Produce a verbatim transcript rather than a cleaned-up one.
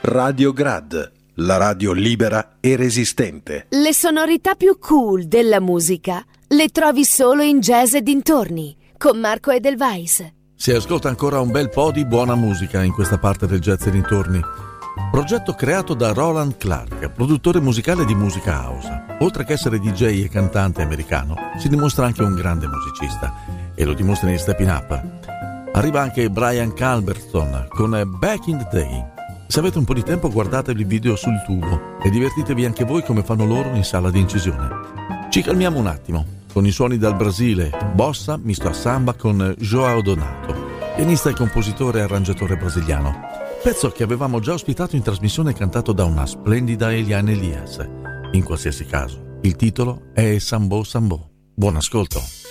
Radio Grad, la radio libera e resistente. Le sonorità più cool della musica le trovi solo in Jazz e dintorni, con Marco Edelweiss. Si ascolta ancora un bel po' di buona musica in questa parte del Jazz e dintorni. Progetto creato da Roland Clark, produttore musicale di musica house. Oltre che essere D J e cantante americano, si dimostra anche un grande musicista, e lo dimostra in Steppin' Up. Arriva anche Brian Culbertson con Back in the Day. Se avete un po' di tempo, guardatevi il video sul tubo e divertitevi anche voi come fanno loro in sala di incisione. Ci calmiamo un attimo con i suoni dal Brasile, bossa misto a samba con João Donato, pianista e compositore e arrangiatore brasiliano. Pezzo che avevamo già ospitato in trasmissione, cantato da una splendida Eliane Elias. In qualsiasi caso, il titolo è Sambo Sambo. Buon ascolto.